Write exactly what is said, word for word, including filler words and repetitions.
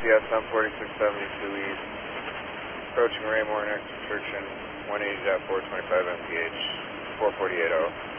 S M forty-six seventy-two East, approaching Raymore next to Church and one eighty point four twenty-five M P H, four forty-eight oh.